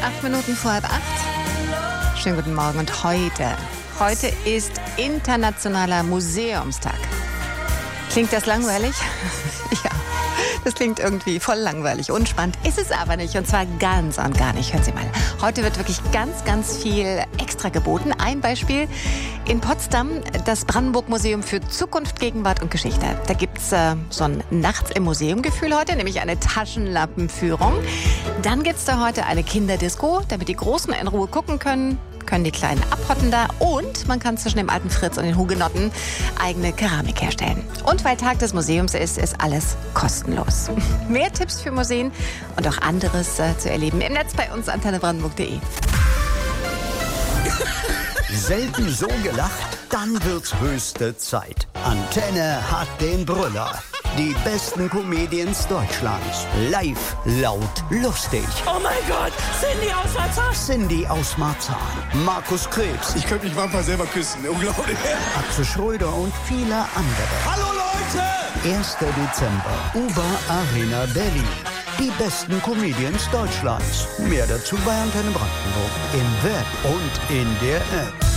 8 Minuten vor halb 8. Schönen guten Morgen und heute ist Internationaler Museumstag. Klingt das langweilig? Ja, das klingt irgendwie voll langweilig. Unspannend ist es aber nicht, und zwar ganz und gar nicht. Hören Sie mal, heute wird wirklich ganz viel extra geboten. Ein Beispiel: in Potsdam das Brandenburg-Museum für Zukunft, Gegenwart und Geschichte. Da gibt's so ein Nachts-im-Museum-Gefühl heute, nämlich eine Taschenlampenführung. Dann gibt's da heute eine Kinderdisco, damit die Großen in Ruhe gucken können die Kleinen abhotten da, und man kann zwischen dem alten Fritz und den Hugenotten eigene Keramik herstellen. Und weil Tag des Museums ist alles kostenlos. Mehr Tipps für Museen und auch anderes zu erleben im Netz bei uns, antennebrandenburg.de. Selten so gelacht? Dann wird's höchste Zeit. Antenne hat den Brüller. Die besten Comedians Deutschlands. Live, laut, lustig. Oh mein Gott, Cindy aus Marzahn. Cindy aus Marzahn. Markus Krebs. Ich könnte mich manchmal selber küssen. Unglaublich. Axel Schröder und viele andere. Hallo Leute! 1. Dezember. UBA Arena Berlin. Die besten Comedians Deutschlands. Mehr dazu bei Antenne Brandenburg. Im Web und in der App.